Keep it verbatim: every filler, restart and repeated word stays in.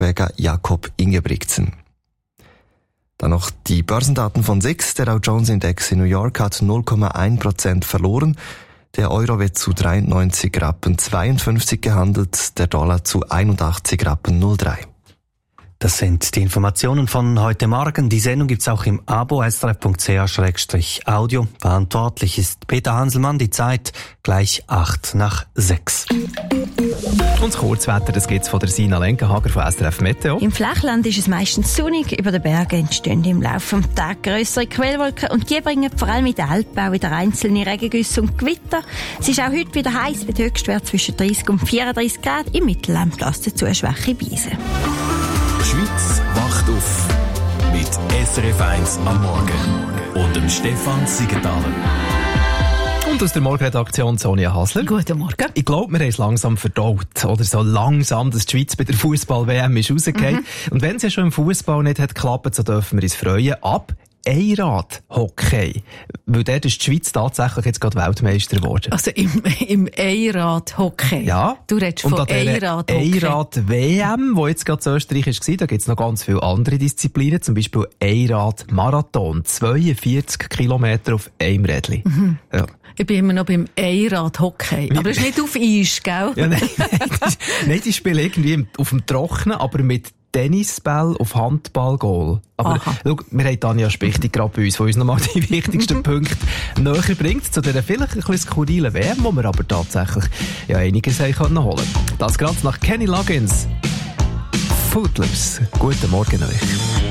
wegen Jakob Ingebrigtsen. Dann noch die Börsendaten von S I X. Der Dow Jones Index in New York hat null Komma eins Prozent verloren. Der Euro wird zu dreiundneunzig Rappen zweiundfünfzig gehandelt, der Dollar zu einundachtzig Rappen null drei. Das sind die Informationen von heute Morgen. Die Sendung gibt's auch im Abo s r f punkt c h slash audio. Verantwortlich ist Peter Hanselmann. Die Zeit gleich acht nach sechs. Und das Kurzwetter, das gibt's von der Sina Lenkenhager von S R F Meteo. Im Flachland ist es meistens sonnig. Über den Bergen entstehen im Laufe des Tages grössere Quellwolken und die bringen vor allem in den Alpen auch wieder einzelne Regengüsse und Gewitter. Es ist auch heute wieder heiß mit Höchstwert zwischen dreißig und vierunddreißig Grad. Im Mittelland bläst dazu eine schwache Brise. Die Schweiz wacht auf mit S R F eins am Morgen und dem Stefan Siegenthaler. Und aus der Morgenredaktion Sonja Hasler. Guten Morgen. Ich glaube, wir haben es langsam verdaut. Oder so langsam, dass die Schweiz bei der Fußball-W M ist rausgegangen. Mhm. Und wenn es ja schon im Fußball nicht hat geklappt, so dürfen wir uns freuen. Ab Einrad-Hockey. Weil dort ist die Schweiz tatsächlich jetzt gerade Weltmeister geworden. Also im, im Einrad-Hockey? Ja. Du redest von Einrad-Hockey. Einrad-W M, wo jetzt gerade in Österreich war, da gibt es noch ganz viele andere Disziplinen, zum Beispiel Einrad-Marathon. zweiundvierzig Kilometer auf einem Rädchen. Mhm. Ja. Ich bin immer noch beim Einrad-Hockey. Aber das ist nicht auf Eis, gell? Ja, nein, nein, nein, die spielen irgendwie auf dem Trockenen, aber mit Tennisball auf Handballgoal. Aber schau, wir haben Tanja Spichtig gerade bei uns, die uns nochmal die wichtigsten Punkte näher bringt, zu dieser vielleicht ein bisschen skurrilen W M, wo wir aber tatsächlich ja einiges haben können holen. Das gerade nach Kenny Loggins. Footloose. Guten Morgen euch.